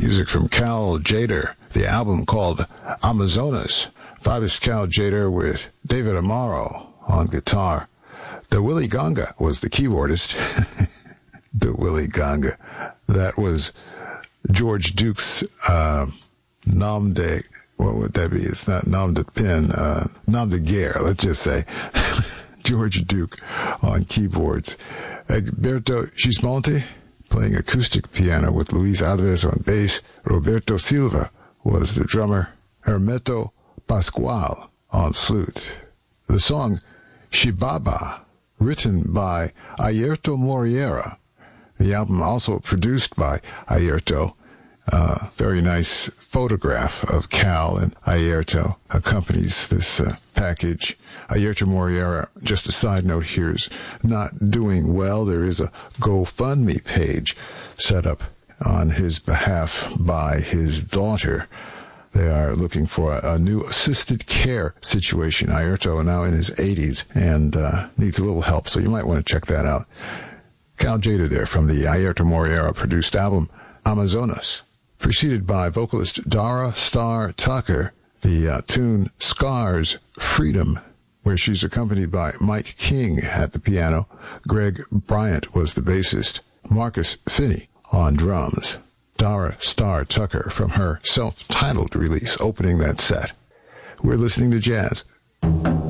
Music from Cal Tjader, the album called Amazonas. Fabulous Cal Tjader with David Amaro on guitar. The Willy Gonga was the keyboardist. The Willy Gonga. That was George Duke's nom de, what would that be? It's not nom de pin, nom de guerre, let's just say. George Duke on keyboards. Egberto Gismonti playing acoustic piano with Luis Alves on bass. Roberto Silva was the drummer. Hermeto Pascual on flute. The song Shibaba, written by Airto Moreira. The album also produced by Airto. Very nice photograph of Cal and Airto accompanies this package. Airto Moreira, just a side note here, is not doing well. There is a GoFundMe page set up on his behalf by his daughter. They are looking for a new assisted care situation. Airto, now in his 80s, and needs a little help, so you might want to check that out. Cal Tjader there from the Airto Moreira produced album Amazonas, preceded by vocalist Dara Star Tucker, the tune Scars Freedom, where she's accompanied by Mike King at the piano. Greg Bryant was the bassist. Marcus Finney on drums. Dara Star Tucker from her self-titled release opening that set. We're listening to jazz.